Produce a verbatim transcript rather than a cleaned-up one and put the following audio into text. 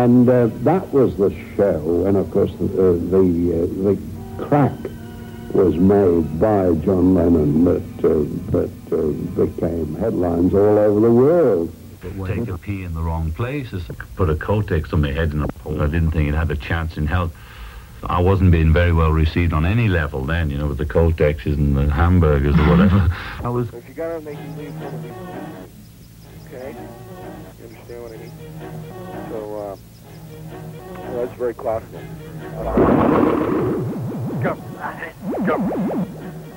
And uh, that was the show, and of course the uh, the, uh, the crack was made by John Lennon that uh, that uh, became headlines all over the world. Take a pee in the wrong places, put a Kotex on my head, and I didn't think it had a chance in hell. I wasn't being very well received on any level then, you know, with the Kotexes and the hamburgers or whatever. I was. If you gotta make you leave some of these, okay? You understand what I mean? So, uh, well, that's very classical. Uh, go. Go.